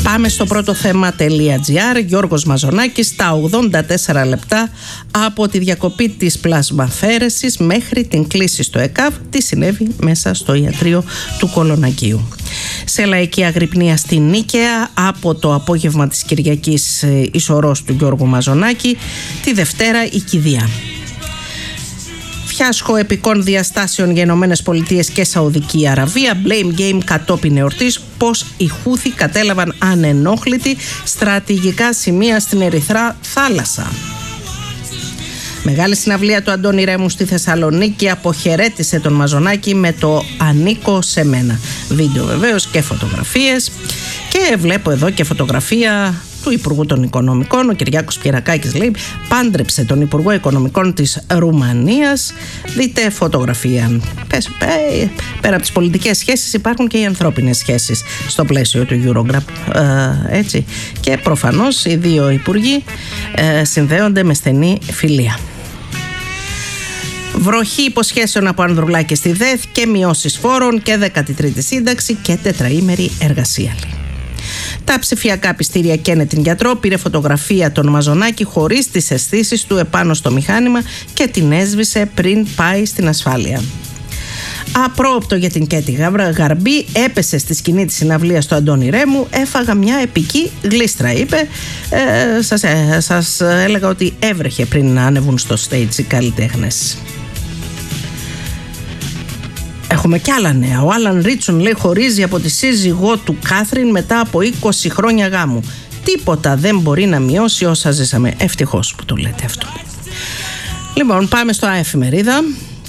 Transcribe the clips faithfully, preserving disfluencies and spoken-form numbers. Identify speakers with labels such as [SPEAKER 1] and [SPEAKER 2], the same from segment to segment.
[SPEAKER 1] Πάμε στο πρώτο θέμα.gr. Γιώργος Μαζονάκης, τα ογδόντα τέσσερα λεπτά από τη διακοπή της πλασμαφέρεσης μέχρι την κλίση στο ΕΚΑΒ. Τι συνέβη μέσα στο ιατρείο του Κολονακίου. Σε λαϊκή αγρυπνία στη Νίκαια από το απόγευμα της Κυριακής η σωρός του Γιώργου Μαζονάκη. Τη Δευτέρα η κηδεία. Φιάσκο επικών διαστάσεων για Ηνωμένες Πολιτείες και Σαουδική Αραβία. Blame game κατόπιν εορτής. Πως οι Χούθοι κατέλαβαν ανενόχλητοι στρατηγικά σημεία στην Ερυθρά θάλασσα. Μεγάλη συναυλία του Αντώνη Ρέμου στη Θεσσαλονίκη αποχαιρέτησε τον Μαζονάκη με το «Ανήκω σε μένα». Βίντεο βεβαίως και φωτογραφίες. Και βλέπω εδώ και φωτογραφία του Υπουργού των Οικονομικών. Ο Κυριάκος Πιερακάκης λέει πάντρεψε τον Υπουργό Οικονομικών της Ρουμανίας. Δείτε φωτογραφία. Πες, πέ, πέρα από τις πολιτικές σχέσεις υπάρχουν και οι ανθρώπινες σχέσεις στο πλαίσιο του Eurogroup. Ε, έτσι. Και προφανώς οι δύο υπουργοί ε, συνδέονται με στενή φιλία. Βροχή υποσχέσεων από Ανδρουλάκη στη ΔΕΘ και μειώσεις φόρων και δέκατη τρίτη σύνταξη και τετραήμερη εργασία. Τα ψηφιακά πιστήρια καίνε την γιατρό, πήρε φωτογραφία τον Μαζονάκη χωρίς τις αισθήσεις του επάνω στο μηχάνημα και την έσβησε πριν πάει στην ασφάλεια. Απρόοπτο για την Κέτη Γαρμπή, έπεσε στη σκηνή της συναυλίας του Αντώνη Ρέμου, έφαγα μια επική γλίστρα, είπε. Ε, σας, ε, σας έλεγα ότι έβρεχε πριν να ανεβούν στο stage οι καλλιτέχνες. Έχουμε κι άλλα νέα. Ο Άλαν Ρίτσον λέει χωρίζει από τη σύζυγό του Κάθριν μετά από είκοσι χρόνια γάμου. Τίποτα δεν μπορεί να μειώσει όσα ζήσαμε. Ευτυχώς που το λέτε αυτό. Λοιπόν, πάμε στο Εφημερίδα.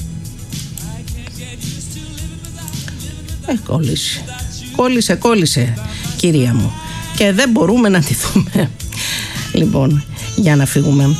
[SPEAKER 1] Ε, κόλλησε. Κόλλησε, κόλλησε, κυρία μου. Και δεν μπορούμε να τη δούμε. Λοιπόν, για να φύγουμε.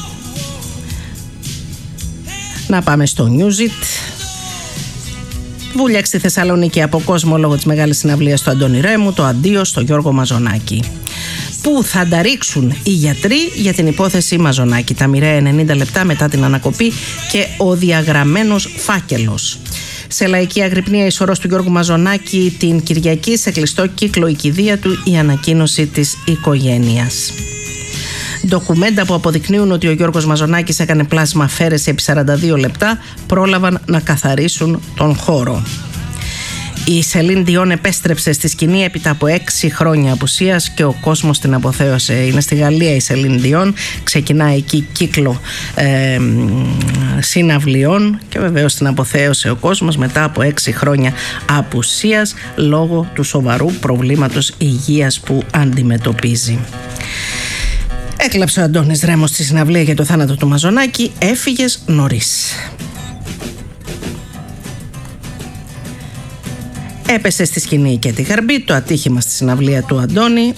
[SPEAKER 1] Να πάμε στο Newsit. Βούλιαξ στη Θεσσαλονίκη από κόσμο λόγω της μεγάλης συναυλίας του Αντώνη Ρέμου, το αντίο στο Γιώργο Μαζονάκη. Πού θα τα ρίξουν οι γιατροί για την υπόθεση Μαζονάκη. Τα μοιραία ενενήντα λεπτά μετά την ανακοπή και ο διαγραμμένος φάκελος. Σε λαϊκή αγρυπνία η σωρός του Γιώργου Μαζονάκη την Κυριακή, σε κλειστό κύκλο η κηδεία του, η ανακοίνωση της οικογένειας. Ντοκουμέντα που αποδεικνύουν ότι ο Γιώργος Μαζονάκης έκανε πλάσμα αφαίρεση επί σαράντα δύο λεπτά πρόλαβαν να καθαρίσουν τον χώρο. Η Σελίν Διόν επέστρεψε στη σκηνή έπειτα από έξι χρόνια απουσίας και ο κόσμος την αποθέωσε. Είναι στη Γαλλία η Σελίν Διόν, ξεκινάει εκεί κύκλο ε, συναυλιών και βεβαίως την αποθέωσε ο κόσμος μετά από έξι χρόνια απουσίας λόγω του σοβαρού προβλήματος υγείας που αντιμετωπίζει. Έκλαψε ο Αντώνης Ρέμος στη συναυλία για το θάνατο του Μαζονάκη. Έφυγες νωρίς. Έπεσε στη σκηνή και τη Γαρμπή, το ατύχημα στη συναυλία του Αντώνη.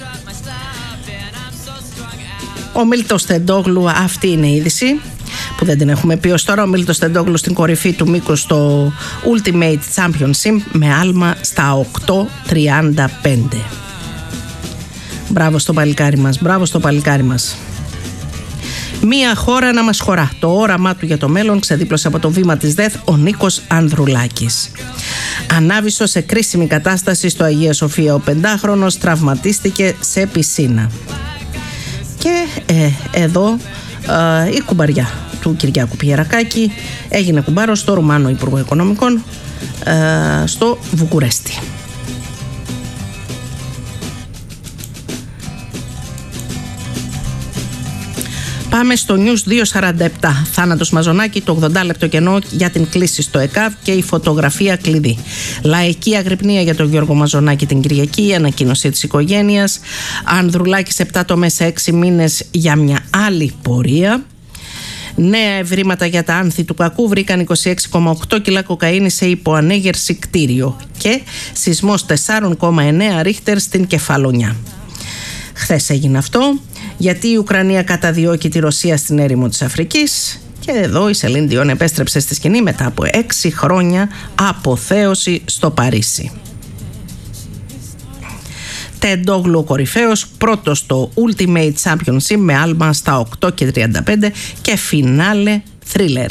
[SPEAKER 1] Ο Μίλτος Τεντόγλου, αυτή είναι η είδηση που δεν την έχουμε πει ως τώρα. Ο Μίλτος Τεντόγλου στην κορυφή του μήκους στο Ultimate Championship με άλμα στα οκτώ τριάντα πέντε. Μπράβο στο παλικάρι μας, μπράβο στο παλικάρι μας. Μία χώρα να μας χωρά. Το όραμά του για το μέλλον ξεδίπλωσε από το βήμα της ΔΕΘ ο Νίκος Ανδρουλάκης. Ανάβησο σε κρίσιμη κατάσταση στο Αγία Σοφία. Ο πεντάχρονος τραυματίστηκε σε πισίνα. Και ε, εδώ ε, η κουμπαριά του Κυριάκου Πιερακάκη έγινε κουμπάρος στο Ρουμάνο Υπουργό Οικονομικών ε, στο Βουκουρέστι. Πάμε στο News διακόσια σαράντα επτά. Θάνατος Μαζονάκη, το ογδόντα λεπτό κενό για την κλίση στο ΕΚΑΒ και η φωτογραφία κλειδί. Λαϊκή αγρυπνία για τον Γιώργο Μαζονάκη την Κυριακή, η ανακοίνωση της οικογένειας. Ανδρουλάκης επτά τομές σε έξι μήνες για μια άλλη πορεία. Νέα ευρήματα για τα άνθη του κακού, βρήκαν είκοσι έξι κόμμα οκτώ κιλά κοκαίνη σε υποανέγερση κτίριο και σεισμός τέσσερα κόμμα εννέα ρίχτερ στην Κεφαλονιά. Χθες έγινε αυτό, γιατί η Ουκρανία καταδιώκει τη Ρωσία στην έρημο της Αφρικής και εδώ η Σελίν Διόν επέστρεψε στη σκηνή μετά από έξι χρόνια αποθέωση στο Παρίσι. Τεντόγλου ο κορυφαίος, πρώτος στο Ultimate Championship με άλμα στα οκτώ και τριάντα πέντε και φινάλε thriller.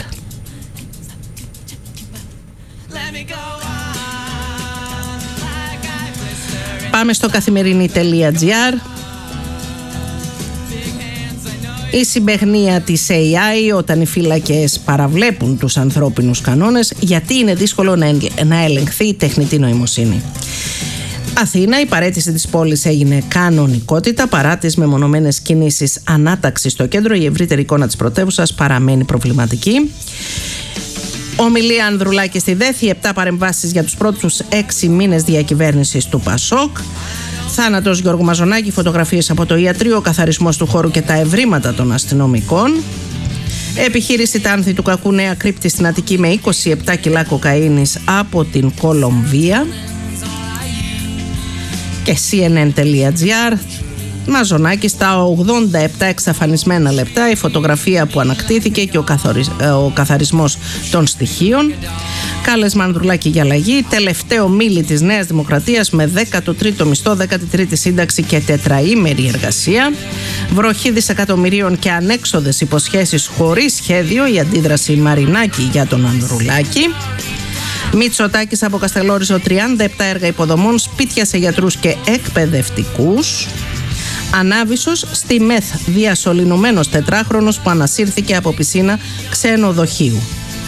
[SPEAKER 1] Πάμε στο καθημερινή.gr. Η συμπαιχνία της έι άι όταν οι φύλακες παραβλέπουν τους ανθρώπινους κανόνες, γιατί είναι δύσκολο να ελεγχθεί η τεχνητή νοημοσύνη. Αθήνα, η παραίτηση της πόλης έγινε κανονικότητα παρά τις μεμονωμένες κινήσεις ανάταξης στο κέντρο. Η ευρύτερη εικόνα της πρωτεύουσας παραμένει προβληματική. Ομιλία Ανδρουλάκη στη ΔΕΘ, οι επτά παρεμβάσεις για τους πρώτους έξι μήνες διακυβέρνησης του ΠΑΣΟΚ. Θάνατος Γιώργου Μαζονάκη, φωτογραφίες από το ιατρείο, καθαρισμός του χώρου και τα ευρήματα των αστυνομικών. Επιχείρηση τα άνθη του κακού νέα κρύπτη στην Αττική με είκοσι επτά κιλά κοκαίνης από την Κολομβία. Και σι εν εν τελεία τζι άρ, Μαζονάκη στα ογδόντα επτά εξαφανισμένα λεπτά, η φωτογραφία που ανακτήθηκε και ο, καθορι... ο καθαρισμός των στοιχείων. Κάλεσμα Ανδρουλάκη για αλλαγή, τελευταίο μίλη της Νέας Δημοκρατίας με δέκατο τρίτο μισθό, δέκατη τρίτη σύνταξη και τετραήμερη εργασία. Βροχή δισεκατομμυρίων και ανέξοδες υποσχέσεις χωρίς σχέδιο, η αντίδραση Μαρινάκη για τον Ανδρουλάκη. Μητσοτάκης από Καστελόριζο, τριάντα επτά έργα υποδομών, σπίτια σε γιατρούς και εκπαιδευτικούς. Ανάβησος στη ΜΕΘ, διασωληνωμένος τετράχρονος που ανασύρθηκε από πισίνα ξενοδοχείου.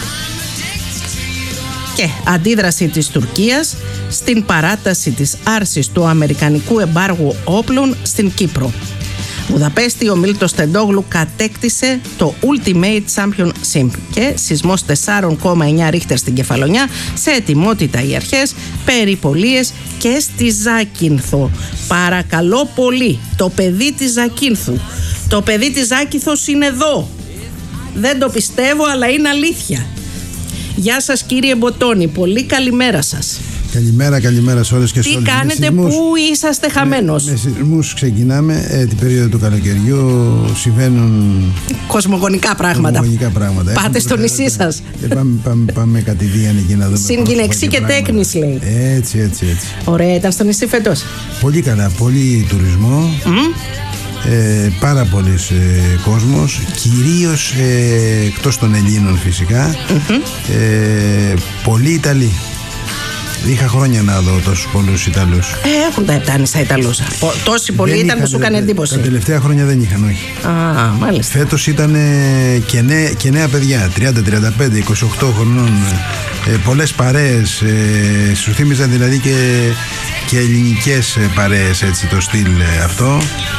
[SPEAKER 1] Και αντίδραση της Τουρκίας στην παράταση της άρσης του αμερικανικού εμπάργου όπλων στην Κύπρο. Βουδαπέστη, ο Μίλτος Τεντόγλου κατέκτησε το Ultimate Championship και σεισμός τέσσερα κόμμα εννιά ρίχτερ στην Κεφαλονιά, σε ετοιμότητα οι αρχές, περιπολίες και στη Ζάκυνθο. Παρακαλώ πολύ, το παιδί της Ζακύνθου, το παιδί της Ζάκυνθος είναι εδώ. Δεν το πιστεύω, αλλά είναι αλήθεια. Γεια σας κύριε Μποτώνη, πολύ καλημέρα σας.
[SPEAKER 2] Καλημέρα, καλημέρα σε όλες και σε όλους.
[SPEAKER 1] Τι κάνετε, σεισμούς, πού είσαστε χαμένος?
[SPEAKER 2] Με, με σεισμούς ξεκινάμε, ε, την περίοδο του καλοκαιριού συμβαίνουν
[SPEAKER 1] κοσμογονικά πράγματα.
[SPEAKER 2] Κοσμογονικά πράγματα.
[SPEAKER 1] Πάτε στο νησί σας.
[SPEAKER 2] Και πάμε, πάμε, πάμε κατηδίαν εκεί να δούμε.
[SPEAKER 1] Συγκινεξή και, και τέκνης λέει.
[SPEAKER 2] Έτσι, έτσι, έτσι.
[SPEAKER 1] Ωραία, ήταν στο νησί φέτος?
[SPEAKER 2] Πολύ καλά, πολύ τουρισμό. Mm. Ε, πάρα πολλής ε, κόσμος, κυρίως ε, εκτός των Ελλήνων φυσικά. Mm-hmm. ε, πολλοί Ιταλοί. Είχα χρόνια να δω τόσους πολλούς Ιταλούς.
[SPEAKER 1] Ε, έχουν τα επτά νησιά Ιταλούς. Τόσοι πολλοί ήταν που σου έκανε εντύπωση.
[SPEAKER 2] Τα τελευταία χρόνια δεν είχαν, όχι.
[SPEAKER 1] Α, μάλιστα.
[SPEAKER 2] Φέτος ήταν και, νέ, και νέα παιδιά, τριάντα, τριάντα πέντε, είκοσι οκτώ χρονών. Ε, πολλές παρέες. Ε, σου θύμιζαν δηλαδή και, και ελληνικές παρέες, έτσι, το στυλ αυτό.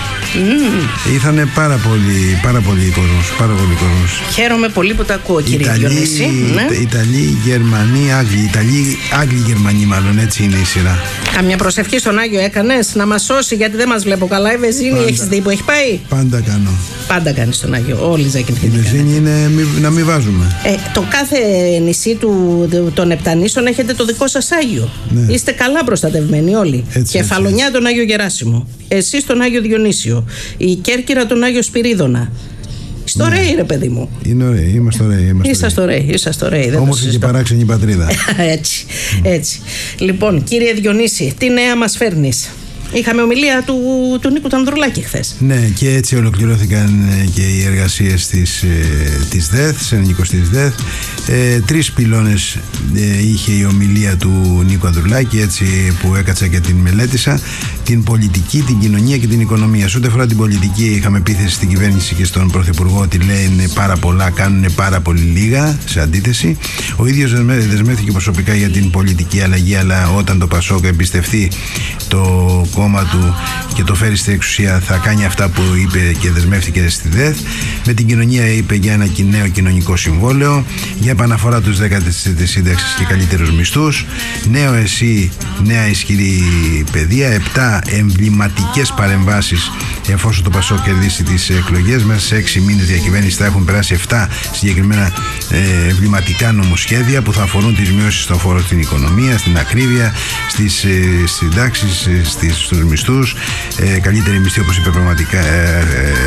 [SPEAKER 2] Mm. Ήθανε πάρα πολύ, πάρα πολύ κόσμος, πάρα πολύ κόσμος.
[SPEAKER 1] Χαίρομαι πολύ που τα ακούω, κύριε Διονύση.
[SPEAKER 2] Ναι. Ιταλοί, Γερμανοί, Άγγλοι. Ιταλοί, Άγγλοι, Γερμανοί, μάλλον έτσι είναι η σειρά.
[SPEAKER 1] Καμιά προσευχή στον Άγιο έκανες να μας σώσει, γιατί δεν μας βλέπω καλά? Η Βεζίνη, έχεις δει που έχει πάει?
[SPEAKER 2] Πάντα κάνω.
[SPEAKER 1] Πάντα κάνεις τον Άγιο, όλοι Ζακυνθοί.
[SPEAKER 2] Η Βεζίνη είναι μη, να μην βάζουμε.
[SPEAKER 1] Ε, το κάθε νησί του, των Επτανήσων έχετε το δικό σας Άγιο. Ναι. Είστε καλά προστατευμένοι όλοι. Έτσι, Κεφαλονιά έτσι. Τον Άγιο Γεράσιμο. Εσείς τον Άγιο Διονύσιο. Η Κέρκυρα τον Άγιο Σπυρίδωνα. Είστε ωραίοι, ναι, ρε παιδί μου.
[SPEAKER 2] Είναι ωραίοι, είμαστε ωραίοι.
[SPEAKER 1] Είσαστε ωραίοι, είσαστε ωραίοι.
[SPEAKER 2] Όμορφη και παράξενη πατρίδα.
[SPEAKER 1] Έτσι, έτσι. Λοιπόν, κύριε Διονύση, τι νέα μας φέρνεις? Είχαμε ομιλία του, του Νίκου του Ανδρουλάκη χθες.
[SPEAKER 2] Ναι, και έτσι ολοκληρώθηκαν και οι εργασίες της, της ΔΕΘ, της ενενηκοστής ΔΕΘ. Ε, τρεις πυλώνες ε, είχε η ομιλία του Νίκου Ανδρουλάκη, έτσι που έκατσα και την μελέτησα. Την πολιτική, την κοινωνία και την οικονομία. Σε ό,τι αφορά την πολιτική, είχαμε επίθεση στην κυβέρνηση και στον Πρωθυπουργό ότι λένε πάρα πολλά, κάνουν πάρα πολύ λίγα, σε αντίθεση. Ο ίδιος δεσμεύτηκε προσωπικά για την πολιτική αλλαγή, αλλά όταν το ΠΑΣΟΚ εμπιστευτεί το κόμμα του και το φέρει στην εξουσία, θα κάνει αυτά που είπε και δεσμεύτηκε στη ΔΕΘ. Με την κοινωνία είπε για ένα νέο κοινωνικό συμβόλαιο, για επαναφορά τους δέκατη τρίτης σύνταξης και καλύτερους μισθούς, νέο ΕΣΥ, νέα ισχυρή παιδεία, επτά εμβληματικές παρεμβάσεις εφόσον το ΠΑΣΟΚ κερδίσει τις εκλογές. Μέσα σε έξι μήνες διακυβέρνηση θα έχουν περάσει επτά συγκεκριμένα ε, εμβληματικά νομοσχέδια που θα αφορούν τις μειώσεις στο φόρο στην οικονομία, στην ακρίβεια, στις ε, συντάξεις, ε, στους μισθούς, ε, καλύτερη μισθή όπως είπε πραγματικά, ε,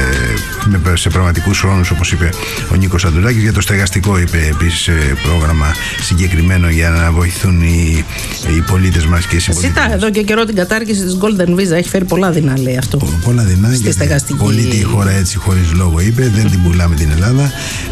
[SPEAKER 2] ε, σε πραγματικούς χρόνους όπως είπε ο Νίκος Ανδρουλάκης. Για το στεγαστικό είπε επίσης ε, πρόγραμμα συγκεκριμένο για να βοηθούν οι, οι πολίτες μας και οι συμπολίτες.
[SPEAKER 1] Ζητά εδώ και καιρό την κατάργηση της Golden Visa, έχει φέρει πολλά δεινά, λέει αυτό.
[SPEAKER 2] Πολλά δεινά,
[SPEAKER 1] στη στεγαστική.
[SPEAKER 2] Πολίτη η χώρα έτσι χωρίς λόγο είπε, δεν την πουλάμε την Ελλάδα.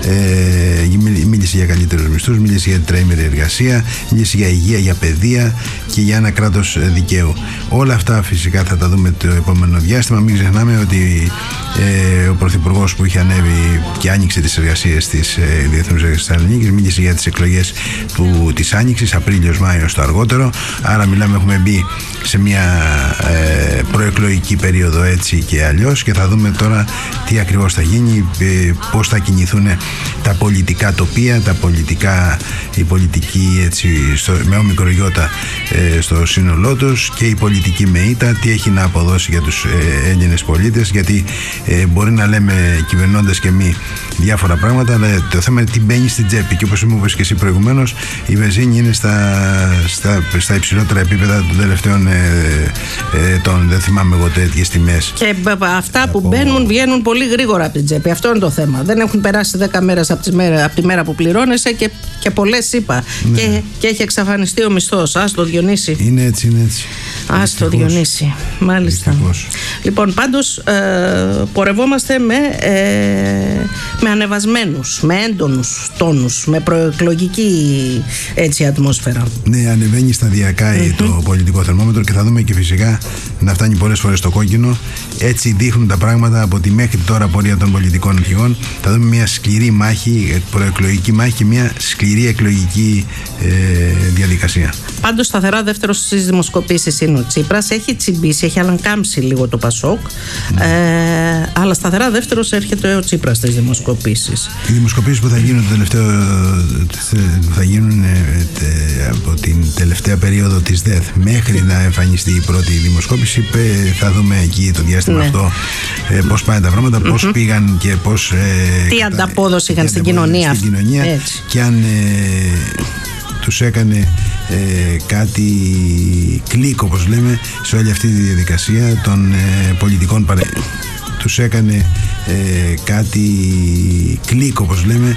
[SPEAKER 2] Ε, μίλησε για καλύτερους μισθούς, μίλησε για τετραήμερη εργασία, μίλησε για υγεία, για παιδεία και για ένα κράτος δικαίου. Όλα αυτά φυσικά φυσικά θα τα δούμε το επόμενο διάστημα. Μην ξεχνάμε ότι ε, ο Πρωθυπουργός που είχε ανέβει και άνοιξε τις εργασίες της ε, Διεθνούς Έργασης Θεσσαλονίκης μίλησε για τις εκλογές του, της Άνοιξης, Απρίλιος-Μάιος το αργότερο. Άρα μιλάμε, έχουμε μπει σε μια ε, προεκλογική περίοδο έτσι και αλλιώς, και θα δούμε τώρα τι ακριβώς θα γίνει, ε, πώς θα κινηθούν τα πολιτικά τοπία, τα πολιτικά, η πολιτική έτσι, στο, με ομικρογιώτα ε, στο σύνολό τους, και η πολιτική με ήττα, τι έχει να αποδώσει για τους ε, Έλληνες πολίτες, γιατί ε, μπορεί να λέμε κυβερνώντας και μη διάφορα πράγματα, αλλά το θέμα είναι τι μπαίνει στην τσέπη, και όπως μου είπες και εσύ προηγουμένως, η βενζίνη είναι στα, στα, στα υψηλότερα επίπεδα των τελευταίων ε, ε, ετών, δεν θυμάμαι εγώ τέτοιες τιμές.
[SPEAKER 1] Και αυτά που από... μπαίνουν βγαίνουν πολύ γρήγορα από την τσέπη, αυτό είναι το θέμα. Δεν έχουν περάσει δέκα μέρες από, μέρα, από τη μέρα που πληρώνεσαι και, και πολλές είπα. Ναι. Και, και έχει εξαφανιστεί ο μισθός. Ας το Διονύση.
[SPEAKER 2] Είναι έτσι, είναι έτσι.
[SPEAKER 1] Ας το Διονύση. Μάλιστα. Δυστυχώς. Λοιπόν, πάντως ε, πορευόμαστε με, ε, με ανεβασμένους, με έντονους τόνους, με προεκλογική έτσι ατμόσφαιρα.
[SPEAKER 2] Ναι, ανεβαίνει σταδιακά mm-hmm. το πολιτικό θερμόμετρο, και θα δούμε και φυσικά να φτάνει πολλές φορές στο κόκκινο. Έτσι δείχνουν τα πράγματα από τη μέχρι τώρα πορεία των πολιτικών αρχηγών. Θα δούμε μια σκληρή μάχη, προεκλογική μάχη, και μια σκληρή εκλογική ε, διαδικασία.
[SPEAKER 1] Πάντως σταθερά δεύτερος στις δημοσκοπήσεις είναι ο Τσίπρας. Έχει τσιμπήσει, έχει αλανκάμψει λίγο το Πασόκ, mm. ε, αλλά σταθερά δεύτερος έρχεται ο Τσίπρας στις δημοσκοπήσεις.
[SPEAKER 2] Οι δημοσκοπήσεις που θα γίνουν το τελευταίο, θα γίνουν ε, τε, από την τελευταία περίοδο της ΔΕΘ μέχρι να εμφανιστεί η πρώτη δημοσκόπηση, θα δούμε εκεί το διάστημα ναι. αυτό ε, πώς πάνε τα πράγματα, mm-hmm. πώς πήγαν και πώς ε,
[SPEAKER 1] τι κατα... ανταπόδοση είχαν στην κοινωνία,
[SPEAKER 2] στην κοινωνία και αν ε, τους έκανε ε, κάτι κλικ, όπως λέμε, σε όλη αυτή τη διαδικασία των ε, πολιτικών παρε... τους έκανε ε, κάτι κλικ, όπως λέμε,